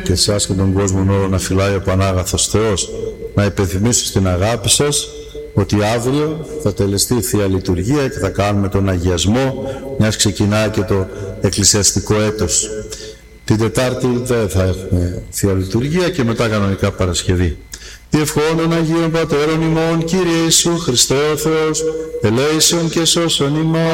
και εσάς και τον κόσμο όλο να φυλάει ο Πανάγαθος Θεός. Να υπενθυμίσω στην αγάπη σας ότι αύριο θα τελεστεί η Θεία Λειτουργία και θα κάνουμε τον αγιασμό, μιας ξεκινάει και το εκκλησιαστικό έτος. Την Τετάρτη δεν θα έχουμε Θεία Λειτουργία και μετά κανονικά Παρασκευή. Διευχών Αγίων Πατέρων ημών, Κύριε Ιησού Χριστέ ο Θεός, ελέησον και σώσον ημών.